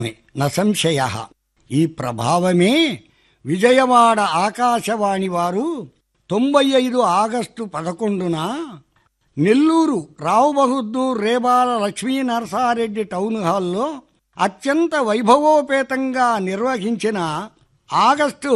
న సంశయః. ఈ ప్రభావమే విజయవాడ ఆకాశవాణి వారు 95 ఆగస్టు 11న నెల్లూరు రావు బహదూర్ రేబాల లక్ష్మీ నరసారెడ్డి టౌన్ హాల్లో అత్యంత వైభవోపేతంగా నిర్వహించిన ఆగస్టు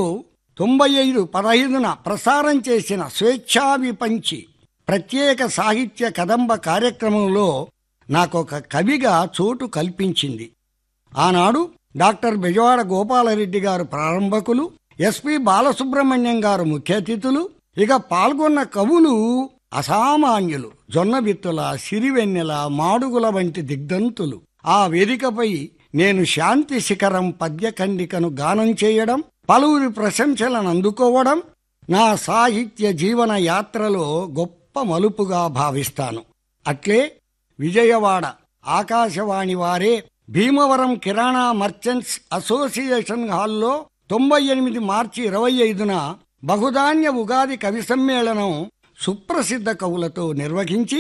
95/15న ప్రసారం చేసిన స్వేచ్ఛా విపంచి ప్రత్యేక సాహిత్య కదంబ కార్యక్రమంలో నాకొక కవిగా చోటు కల్పించింది. ఆనాడు డాక్టర్ బెజవాడ గోపాలరెడ్డి గారు ప్రారంభకులు, ఎస్పి బాలసుబ్రహ్మణ్యం గారు ముఖ్య అతిథులు. ఇక పాల్గొన్న కవులు అసామాన్యులు. జొన్నబిత్తుల, సిరివెన్నెల, మాడుగుల వంటి దిగ్ధంతులు. ఆ వేదికపై నేను శాంతి శిఖరం పద్యఖండికను గానం చేయడం, పలువురి ప్రశంసలను అందుకోవడం నా సాహిత్య జీవన యాత్రలో గొప్ప మలుపుగా భావిస్తాను. అట్లే విజయవాడ ఆకాశవాణి వారే భీమవరం కిరాణా మర్చెంట్స్ అసోసియేషన్ హాల్లో 98 మార్చి 25న బహుధాన్య ఉగాది కవి సమ్మేళనం సుప్రసిద్ధ కవులతో నిర్వహించి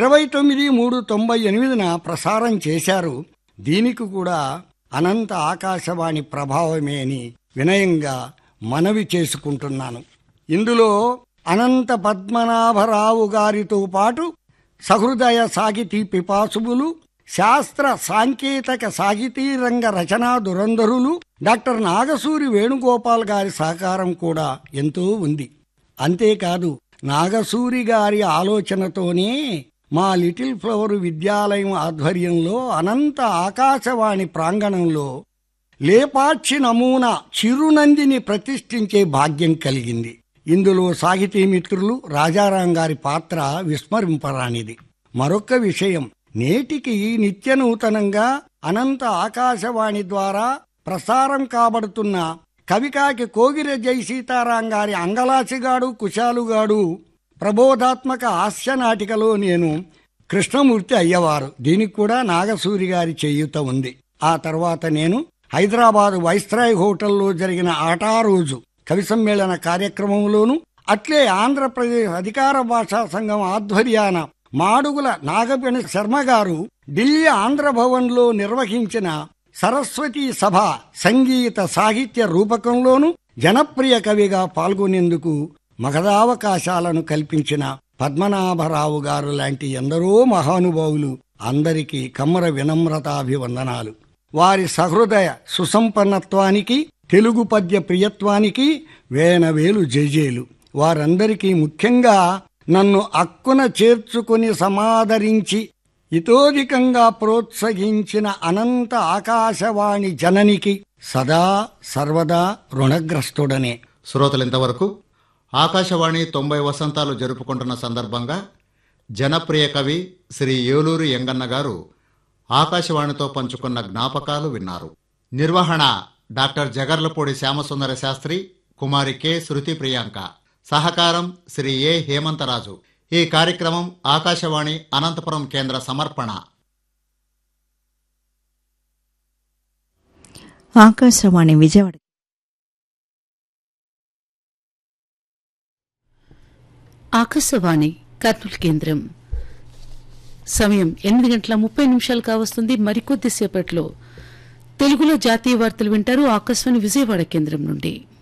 29/3/98న ప్రసారం చేశారు. దీనికి కూడా అనంత ఆకాశవాణి ప్రభావమే అని వినయంగా మనవి చేసుకుంటున్నాను. ఇందులో అనంత పద్మనాభరావు గారితో పాటు సహృదయ సాహితీ పిపాసువులు, శాస్త్ర సాంకేతిక సాహితీ రంగ రచనా దురంధరులు డాక్టర్ నాగసూరి వేణుగోపాల్ గారి సహకారం కూడా ఎంతో ఉంది. అంతేకాదు, నాగసూరి గారి ఆలోచనతోనే మా లిటిల్ ఫ్లవర్ విద్యాలయం ఆధ్వర్యంలో అనంత ఆకాశవాణి ప్రాంగణంలో లేపాక్షి నమూనా చిరునందిని ప్రతిష్ఠించే భాగ్యం కలిగింది. ఇందులో సాహితీ మిత్రులు రాజారాం గారి పాత్ర విస్మరింపరానిది. మరొక్క విషయం, నేటికి నిత్య నూతనంగా అనంత ఆకాశవాణి ద్వారా ప్రసారం కాబడుతున్న కవికాకి కోగిర జై సీతారాం గారి అంగలాచిగాడు కుశాలుగాడు ప్రబోధాత్మక హాస్య నాటికలో నేను కృష్ణమూర్తి అయ్యవారు. దీనికి కూడా నాగసూరి గారి చేయూత ఉంది. ఆ తర్వాత నేను హైదరాబాదు వైస్రాయ్ హోటల్లో జరిగిన ఆటా రోజు కవి సమ్మేళన కార్యక్రమంలోను, అట్లే ఆంధ్రప్రదేశ్ అధికార భాషా సంఘం ఆధ్వర్యాన మాడుగుల నాగపణి శర్మ గారు ఢిల్లీ ఆంధ్రభవన్లో నిర్వహించిన సరస్వతీ సభ సంగీత సాహిత్య రూపకంలోను జనప్రియ కవిగా పాల్గొనేందుకు మగధావకాశాలను కల్పించిన పద్మనాభరావు గారు లాంటి ఎందరో మహానుభావులు అందరికీ కమ్మర వినమ్రతాభివందనాలు. వారి సహృదయ సుసంపన్నత్వానికి, తెలుగు పద్య ప్రియత్వానికి వేనవేలు జేజేలు. వారందరికీ ముఖ్యంగా నన్ను అక్కున చేర్చుకుని సమాదరించి ఇతోధికంగా ప్రోత్సహించిన అనంత ఆకాశవాణి జననికి సదా సర్వదా రుణగ్రస్తుడనే. శ్రోతలింతవరకు ఆకాశవాణి 90 వసంతాలు జరుపుకుంటున్న సందర్భంగా జనప్రియ కవి శ్రీ ఏలూరు యంగన్న గారు ఆకాశవాణితో పంచుకున్న జ్ఞాపకాలు విన్నారు. నిర్వహణ డాక్టర్ జగర్లపూడి శ్యామసుందర శాస్త్రి, కుమారి కె శృతి ప్రియాంక. సహకారం శ్రీ ఏ హేమంతరాజు. ఈ కార్యక్రమం ఆకాశవాణి అనంతపురం కేంద్ర సమర్పణ. ఆకాశవాణి విజయవాడ. ఆకాశవాణి కర్నూలు కేంద్రం. సమయం 8:30 కావస్తుంది. మరికొద్దిసేపట్లో తెలుగులో జాతీయ వార్తలు వింటారు ఆకాశవాణి విజయవాడ కేంద్రం నుండి.